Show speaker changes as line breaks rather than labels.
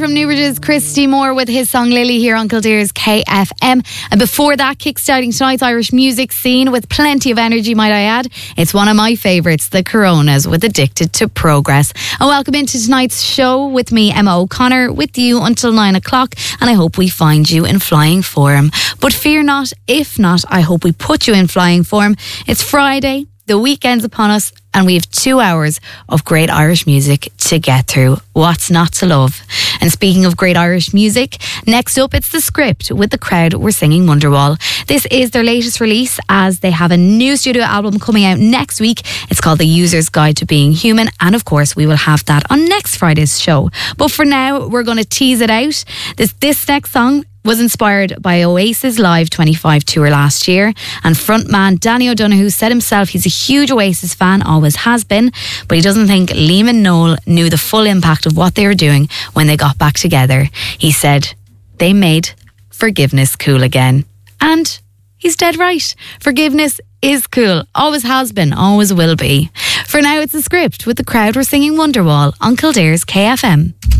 from Newbridge's Christy Moore with his song Lily here on Kildare's KFM. And before that, kickstarting tonight's Irish music scene with plenty of energy, might I add, it's one of my favourites, the Coronas with Addicted to Progress. And welcome into tonight's show with me, Emma O'Connor, with you until 9 o'clock. And I hope we find you in flying form. But fear not, if not, I hope we put you in flying form. It's Friday. The weekend's upon us and we have 2 hours of great Irish music to get through. What's not to love? And speaking of great Irish music, next up it's The Script with The Crowd Were Singing Wonderwall. This is their latest release as they have a new studio album coming out next week. It's called The User's Guide to Being Human, and of course we will have that on next Friday's show. But for now, we're going to tease it out. This next song was inspired by Oasis Live 25 tour last year, and frontman Danny O'Donoghue said himself he's a huge Oasis fan, always has been, but he doesn't think Liam and Noel knew the full impact of what they were doing when they got back together. He said they made forgiveness cool again, and he's dead right. Forgiveness is cool, always has been, always will be. For now, it's The Script with The Crowd Were Singing Wonderwall on Kildare's KFM.